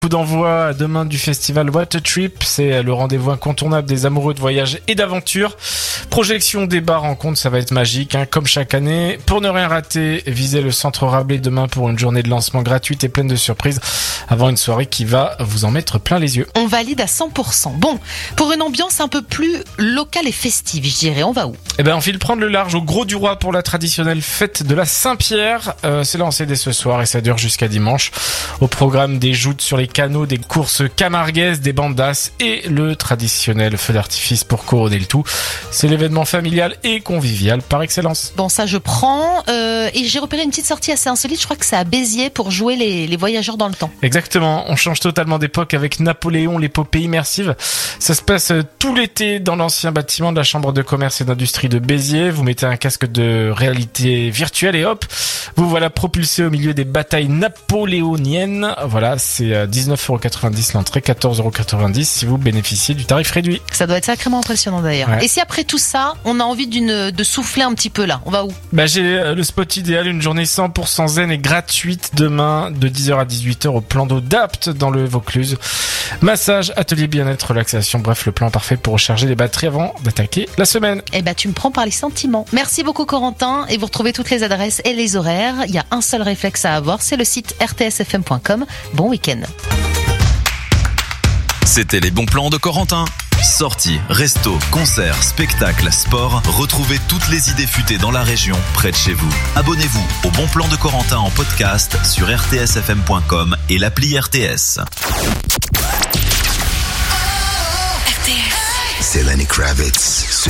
Coup d'envoi demain du festival What a Trip, c'est le rendez-vous incontournable des amoureux de voyage et d'aventure. Projection, débat, rencontre, ça va être magique, comme chaque année. Pour ne rien rater, visez le Centre Rabelais demain pour une journée de lancement gratuite et pleine de surprises avant une soirée qui va vous en mettre plein les yeux. On valide à 100%. Bon, pour une ambiance un peu plus locale et festive, je dirais, on va où ? On file prendre le large au Gros du Roi pour la traditionnelle fête de la Saint-Pierre. C'est lancé dès ce soir et ça dure jusqu'à dimanche. Au programme des joutes sur les canaux, des courses camarguaises, des bandas et le traditionnel feu d'artifice pour couronner le tout. C'est l'événement familial et convivial par excellence. Bon, ça je prends. Et j'ai repéré une petite sortie assez insolite, je crois que c'est à Béziers pour jouer les voyageurs dans le temps. Exactement, on change totalement d'époque avec Napoléon, l'épopée immersive. Ça se passe tout l'été dans l'ancien bâtiment de la Chambre de commerce et d'industrie de Béziers. Vous mettez un casque de réalité virtuelle et hop, vous voilà propulsé au milieu des batailles napoléoniennes. Voilà, c'est 19,90€ l'entrée, 14,90€ si vous bénéficiez du tarif réduit. Ça doit être sacrément impressionnant d'ailleurs. Ouais. Et si après tout ça, on a envie de souffler un petit peu là, on va où ? J'ai le spot idéal, une journée 100% zen et gratuite demain de 10h à 18h au plan d'eau d'Apt dans le Vaucluse. Massage, atelier bien-être, relaxation, bref le plan parfait pour recharger les batteries avant d'attaquer la semaine. Tu me prends par les sentiments. Merci beaucoup Corentin et vous retrouvez toutes les adresses et les horaires. Il y a un seul réflexe à avoir, c'est le site rtsfm.com. Bon week-end. C'était les bons plans de Corentin. Sorties, restos, concerts, spectacles, sport, retrouvez toutes les idées futées dans la région, près de chez vous. Abonnez-vous au Bon Plan de Corentin en podcast sur rtsfm.com et l'appli RTS. C'est Lenny Kravitz sur